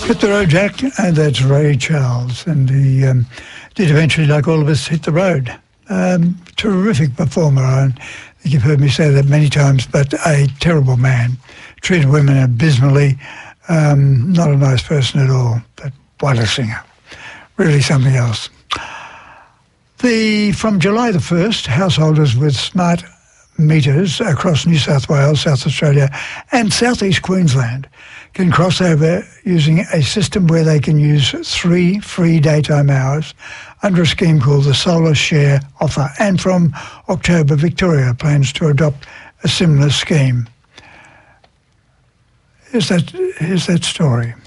Hit the road, Jack, and that's Ray Charles. And he did eventually, like all of us, hit the road. Terrific performer. I think you've heard me say that many times, but a terrible man. Treated women abysmally. Not a nice person at all, but what a singer. Really something else. From July the 1st, householders with smart meters across New South Wales, South Australia and southeast Queensland can cross over using a system where they can use 3 free daytime hours under a scheme called the Solar Share Offer. And from October, Victoria plans to adopt a similar scheme. Here's that story.